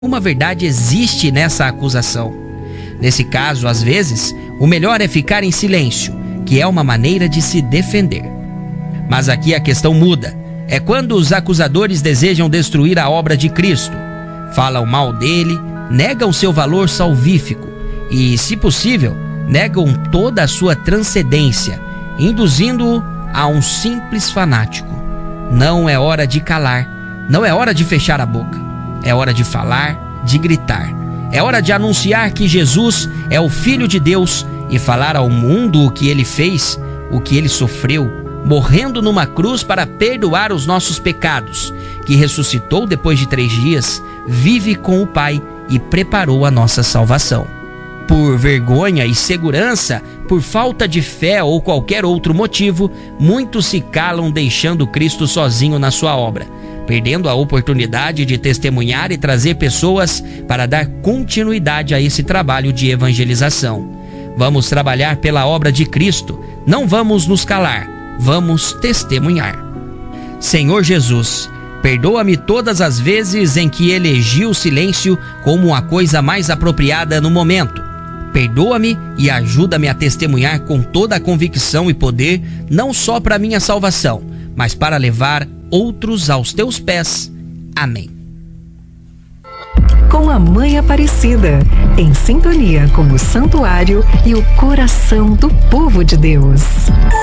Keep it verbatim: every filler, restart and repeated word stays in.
Uma verdade existe nessa acusação. Nesse caso, às vezes, o melhor é ficar em silêncio, que é uma maneira de se defender. Mas aqui a questão muda. É quando os acusadores desejam destruir a obra de Cristo, falam mal dele, negam seu valor salvífico e, se possível, negam toda a sua transcendência, induzindo-o a um simples fanático. Não é hora de calar, não é hora de fechar a boca. É hora de falar, de gritar. É hora de anunciar que Jesus é o Filho de Deus e falar ao mundo o que ele fez, o que ele sofreu, morrendo numa cruz para perdoar os nossos pecados, que ressuscitou depois de três dias, vive com o Pai e preparou a nossa salvação. Por vergonha e segurança, por falta de fé ou qualquer outro motivo, muitos se calam deixando Cristo sozinho na sua obra, perdendo a oportunidade de testemunhar e trazer pessoas para dar continuidade a esse trabalho de evangelização. Vamos trabalhar pela obra de Cristo, não vamos nos calar, vamos testemunhar. Senhor Jesus, perdoa-me todas as vezes em que elegi o silêncio como a coisa mais apropriada no momento. Perdoa-me e ajuda-me a testemunhar com toda a convicção e poder, não só para minha salvação, mas para levar outros aos teus pés. Amém. Com a Mãe Aparecida, em sintonia com o santuário e o coração do povo de Deus.